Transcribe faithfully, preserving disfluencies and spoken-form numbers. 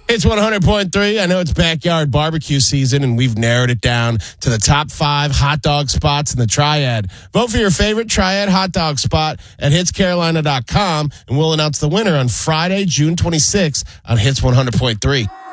It's one hundred point three. I know it's backyard barbecue season, and we've narrowed it down to the top five hot dog spots in the Triad. Vote for your favorite Triad hot dog spot at hits carolina dot com, and we'll announce the winner on Friday, June twenty-sixth on Hits one hundred point three.